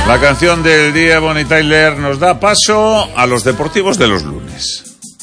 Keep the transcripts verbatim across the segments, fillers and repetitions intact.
La canción del día, Bonnie Tyler, nos da paso a los deportivos de los lunes.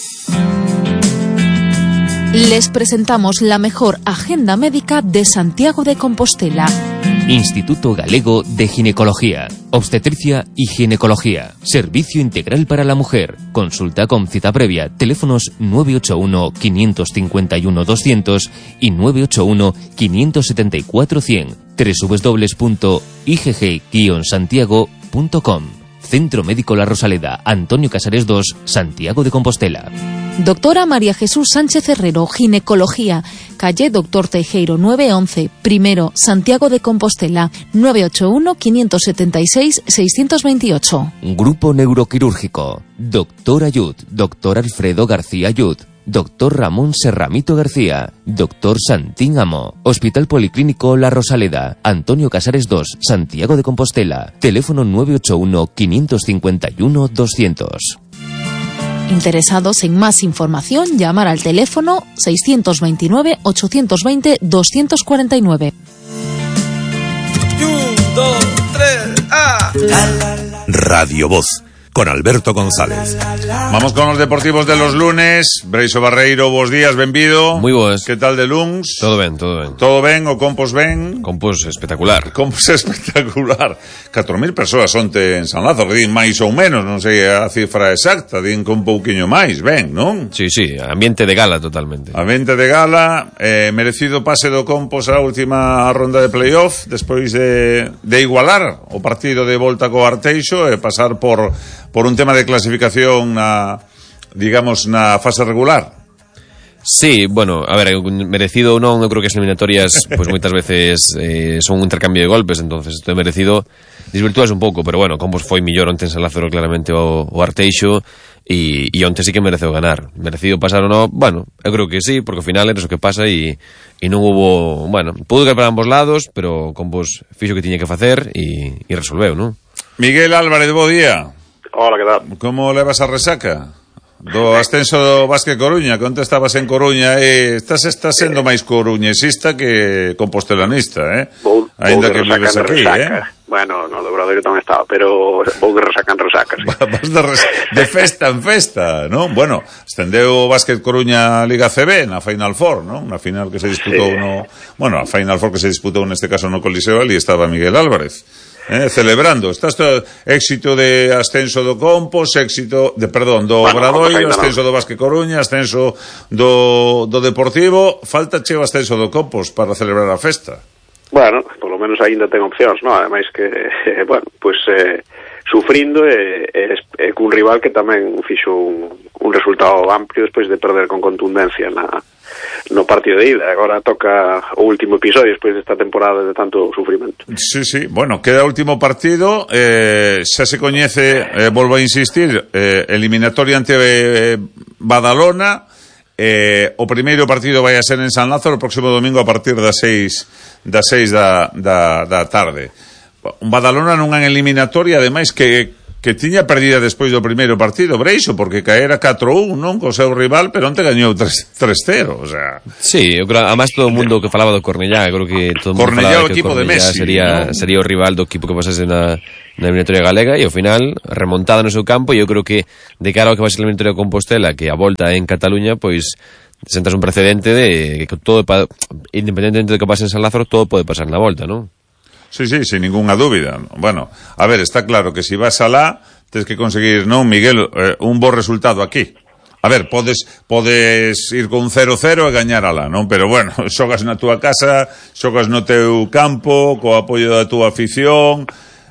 Les presentamos la mejor agenda médica de Santiago de Compostela. Instituto Galego de Ginecología, Obstetricia y Ginecología. Servicio integral para la mujer. Consulta con cita previa. Teléfonos nueve ocho uno, cinco cinco uno, doscientos y nueve ocho uno, cinco siete cuatro, cien. doble u doble u doble u punto i g g guion santiago punto com. Centro Médico La Rosaleda, Antonio Casares dos, Santiago de Compostela. Doctora María Jesús Sánchez Herrero, Ginecología, calle Doctor Teijeiro nueve once, primero, Santiago de Compostela, nueve ocho uno, cinco siete seis, seis dos ocho. Grupo Neuroquirúrgico, Doctor Ayud, Doctor Alfredo García Ayud, Doctor Ramón Serramito García, Doctor Santín Amo, Hospital Policlínico La Rosaleda, Antonio Casares dos, Santiago de Compostela, teléfono nueve ocho uno, cinco cinco uno, doscientos. Interesados en más información, llamar al teléfono seiscientos veintinueve, ochocientos veinte, doscientos cuarenta y nueve. Un, dos, tres, ah. Radio Voz, con Alberto González. Vamos con los deportivos de los lunes. Breixo Barreiro, bons días, benvido. Moi boas. Que tal de luns? Todo ben, todo ben. Todo ben, o compos ben? Compos espectacular. Compos espectacular. catro mil persoas onte en San Lázaro, din máis ou menos, non sei a cifra exacta, din con un pouquiño máis, ben, non? Sí, sí, ambiente de gala totalmente. Ambiente de gala, eh, merecido pase do compos a última ronda de playoff, despois de, de igualar o partido de volta co Arteixo e pasar por... por un tema de clasificación na, digamos, na fase regular. Sí, bueno, a ver, merecido ou non, eu creo que as eliminatorias pues moitas veces eh, son un intercambio de golpes, entonces isto é merecido, desvirtúas un pouco, pero bueno, Compos foi millor onte en San Lázaro claramente o, o Arteixo e, e onte sí que mereceu ganar. Merecido pasar ou non? Bueno, eu creo que sí, porque ao final é eso que pasa e, e non hubo, bueno, pudo caer para ambos lados, pero Compos fixo o que tiña que facer e, e resolveu, non? Miguel Álvarez, bo día. Hola, que tal? Como levas a resaca? Do ascenso do Básquet Coruña, que onte estabas en Coruña e estás, estás sendo máis coruñesista que compostelanista, eh? Vou, ainda vou que vives aquí, resaca. eh? Bueno, no, de verdade que tamén estaba, pero vou de resaca en resaca, sí. Vas de, res... de festa en festa, non? Bueno, estendeu o Básquet Coruña Liga C B na Final Four, non? Na final que se disputou sí. no... Bueno, a Final Four que se disputou neste caso no Coliseo, ali estaba Miguel Álvarez. Eh, celebrando, estás todo éxito de ascenso do Compos, éxito de, perdón, do bueno, Obradoiro, ascenso do Básquet Coruña, ascenso do, do Deportivo, falta che o ascenso do Compos para celebrar a festa. Bueno, polo menos aínda ten opcións, non? Ademais que, eh, bueno, pois pues, eh, sufrindo e eh, eh, cun rival que tamén fixo un, un resultado amplio despois de perder con contundencia na no partido de ida. Agora toca o último episodio despois desta temporada de tanto sufrimento. Sí, sí, bueno, queda o último partido, eh, xa se coñece, eh, volvo a insistir, eh, eliminatoria ante eh, Badalona, eh, o primeiro partido vai a ser en San Lázaro o próximo domingo a partir das seis das seis da, da, da tarde. Un Badalona nunha eliminatoria, ademais que que tiña perdida despois do primeiro partido, Breixo, porque caera catro un, non, co seu rival, pero onte gañou tres cero, o sea... Sí, eu creo, además todo o mundo que falaba do Cornellá, eu creo que todo o mundo Cornellá falaba o que equipo Cornellá de Messi, sería, ¿no? sería o rival do equipo que pasase na, na eliminatoria galega, e ao final, remontada no seu campo, e eu creo que de cara ao que vai ser a eliminatoria de Compostela, que a volta en Cataluña, pois sentas un precedente de que todo, independentemente de que pase en San Lázaro, todo pode pasar na volta, non? Sí, sí, sin ninguna dúbida. Bueno, a ver, está claro que si vas alá, tens que conseguir, non, Miguel, eh, un bo resultado aquí. A ver, podes podes ir con cero cero e gañar alá, non? Pero bueno, xogas na túa casa, xogas no teu campo, co apoio da túa afición,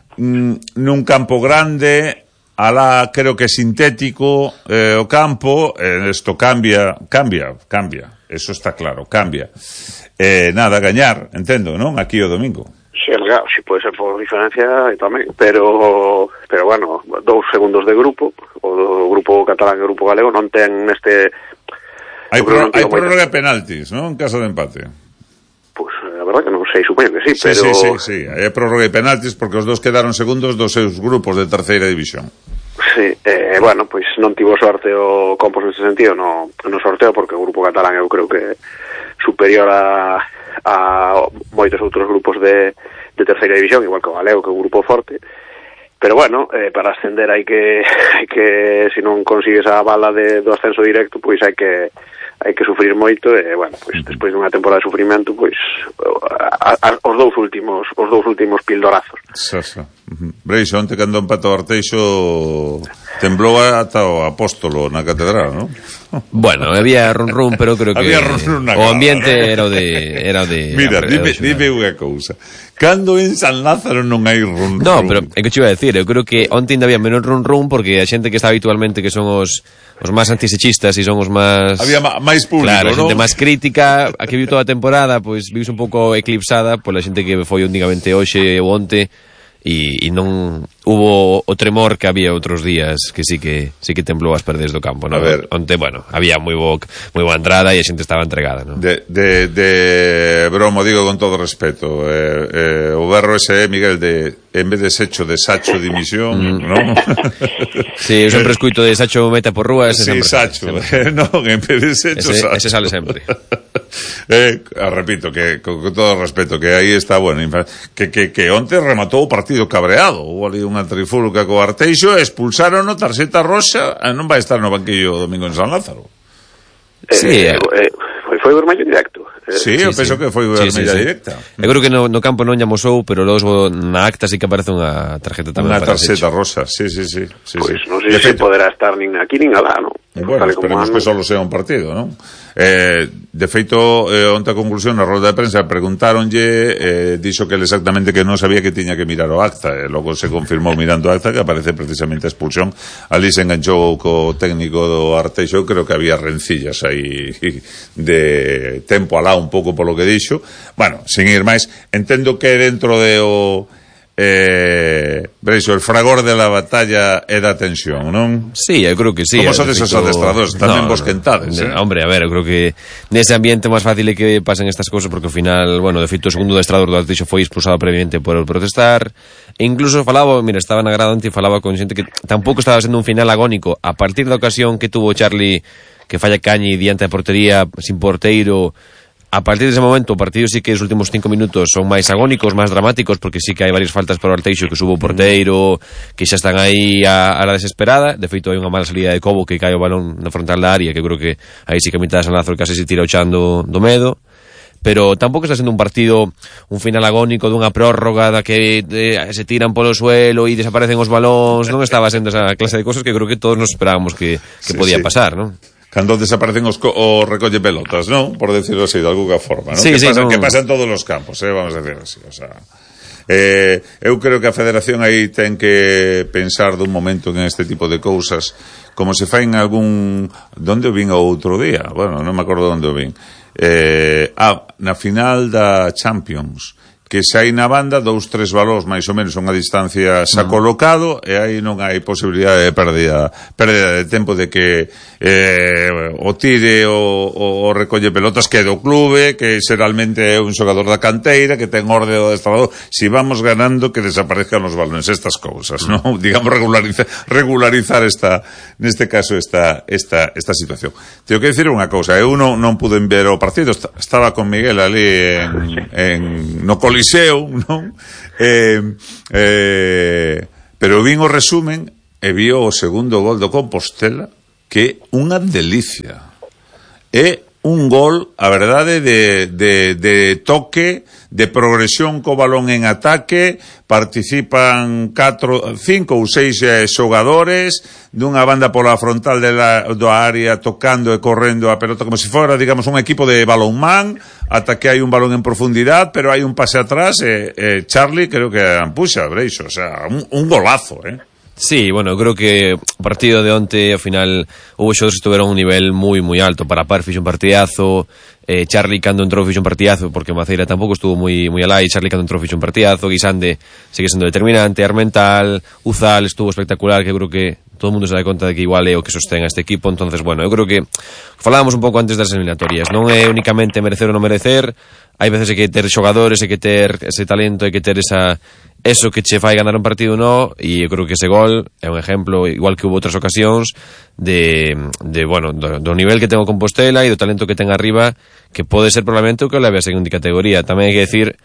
mm, nun campo grande, alá creo que é sintético eh, o campo, eh, isto cambia, cambia, cambia, eso está claro, cambia. Eh, nada, gañar, entendo, non? Aquí o domingo. Sí, claro, si pode ser por diferencia tamén, pero pero bueno, dous segundos de grupo, o grupo catalán e o grupo galego non ten neste... Hai, pro, hai prórroga e penaltis, non? En caso de empate. Pois, pues, a verdad que non sei, supoño que sí, sí pero... Sí, sí, sí, hai prórroga e penaltis porque os dos quedaron segundos dos seus grupos de terceira división. Sí, eh, bueno, pois pues non tivo sorte o Compos nese sentido no, no sorteo, porque o grupo catalán eu creo que superior a, a moitos outros grupos de, de terceira división, igual que o galego, que é un grupo forte, pero bueno, eh, para ascender hai que hai que se non consigues a bala de, do ascenso directo, pois hai que hai que sufrir moito e, bueno, pois despois dunha temporada de sufrimento, pois a, a, os dous últimos os dous últimos pildorazos. Xa, xa. Breixo, onte cando empatou Arteixo temblou ata o apóstolo na catedral, non? Bueno, había run run, pero creo que había run run na o cara, ambiente ¿no? era o de era o de Mira, era dime, de dime unha cousa. Cando en San Lázaro non hai run run? No, pero é que te iba a decir, eu creo que onte ainda había menos run run porque a xente que está habitualmente que son os os máis antisechistas e son os máis había máis público, claro, a xente ¿no? máis crítica, a que viu toda a temporada, pois viuse un pouco eclipsada pola xente que foi únicamente hoxe ou onte e, e non hubo o tremor que había outros días que sí que sí que temblou as perdes do campo, ¿no? A ver. Onte, bueno, había moi bo, moi boa entrada e a xente estaba entregada, ¿no? De, de, de bromo, digo con todo respeto, eh, eh, o berro ese, Miguel, de en vez de secho de Sacho dimisión, mm. ¿no? Sí, eu sempre escuito de Sacho meta por rúa, ese Sí, sempre Sacho, sempre. eh, no, en vez de Secho, Ese, Sacho. ese sale sempre. Eh, repito, que con, con todo respeto, que aí está, bueno, que, que, que onte rematou o partido cabreado, houve ali unha trifulca co Arteixo, expulsaron o tarxeta roxa, e non vai estar no banquillo o domingo en San Lázaro. Sí, eh, eh, foi, foi vermello directo. Eh, Sí, eu sí, penso sí. que foi Sí, vermella sí, sí. directa. Eu creo que no, no campo non lle amosou, pero logo na acta sí que aparece unha tarjeta tamén Unha para tarxeta Secho. rosa, sí, sí, sí, sí, Pois sí. non sei De se feito- poderá estar nin aquí nin alá, non? Bueno, Tal e como esperemos ando. que solo sea un partido, non? Eh, de feito, eh, onte a conclusión na roda de prensa preguntáronlle, eh, dixo que él exactamente que non sabía que tiña que mirar o acta, e logo se confirmou mirando o acta que aparece precisamente a expulsión. Ali se enganchou co técnico do Arteixo, eu creo que había rencillas aí de tempo alá un pouco polo que dixo. Bueno, sin ir máis, entendo que dentro de o eh, Breixo, el fragor de la batalla e da tensión, non? Sí, eu creo que sí. Como eh, sodes de os feito- adestradores? Tamén vos quentades, eh? Hombre, a ver, eu creo que nese ambiente máis fácil é que pasen estas cousas porque ao final, bueno, de feito o segundo adestrador do Arteixo foi expulsado previamente por el protestar. E incluso falaba, mira, estaba na grada onte e falaba con xente que tampouco estaba sendo un final agónico. A partir da ocasión que tuvo Charlie que falla Cañi diante da portería sin porteiro, a partir dese momento o partido sí que os últimos cinco minutos son máis agónicos, máis dramáticos, porque sí que hai varias faltas para o Arteixo que subo o porteiro, que xa están aí a, a la desesperada. De feito hai unha mala salida de Cobo que cae o balón na frontal da área, que creo que aí sí que a mitad de San Lázaro case se tira o chan do, do medo. Pero tampouco está sendo un partido, un final agónico dunha prórroga da que eh, se tiran polo suelo e desaparecen os balóns. Non estaba sendo esa clase de cosas que creo que todos nos esperábamos que, que Sí, podía sí. pasar, non? Cando desaparecen os, co o recolle pelotas, non? Por decirlo así, de alguna forma, non? Sí, que, sí, pasa, non... que pasa en todos los campos, eh? Vamos a decir así, o sea... Eh, eu creo que a Federación aí ten que pensar dun momento en este tipo de cousas como se fai en algún... Donde o vin o outro día? Bueno, non me acordo onde o vin. Eh, ah, na final da Champions, que se hai na banda dous, tres balóns máis ou menos a unha distancia xa colocado e aí non hai posibilidade de pérdida pérdida de tempo de que eh, o tire o, o, o recolle pelotas que é do clube, que xeralmente é un xogador da canteira, que ten orde do adestrador. Si vamos ganando, que desaparezcan os balones, estas cousas, non? Digamos regularizar, regularizar esta, neste caso esta, esta, esta situación. Tengo que dicir unha cousa, eu non, non pude ver o partido, estaba con Miguel ali en, en no Coliseo, non? Eh, eh, pero vin o resumen e vi o segundo gol do Compostela, que é unha delicia. É un gol, a verdade, de, de, de toque, de progresión co balón en ataque, participan catro, cinco ou seis eh, xogadores dunha banda pola frontal de la, do área tocando e correndo a pelota como se fora, digamos, un equipo de balonmán, ata que hai un balón en profundidade, pero hai un pase atrás e eh, eh, Charlie creo que ampuxa, Breixo, o sea, un, un golazo, eh? Sí, bueno, eu creo que o partido de onte ao final houve xogadores que estuveron a un nivel moi moi alto. Para Par fixo un partidazo, eh, Charlie cando entrou fixo un partidazo, porque Maceira tampouco estuvo moi moi alá, e Charlie cando entrou fixo un partidazo, Guisande segue sendo determinante, Armental, Uzal estuvo espectacular, que eu creo que todo o mundo se dá conta de que igual é o que sostén a este equipo. Entonces, bueno, eu creo que falábamos un pouco antes das eliminatorias, non é únicamente merecer ou non merecer, hai veces hai que ter xogadores, hai que ter ese talento, hai que ter esa eso que che fai ganar un partido no, e eu creo que ese gol é un exemplo, igual que hubo outras ocasións de, de bueno, do, do nivel que ten o Compostela e do talento que ten arriba, que pode ser probablemente o que o leve a segunda categoría. Tamén hai que decir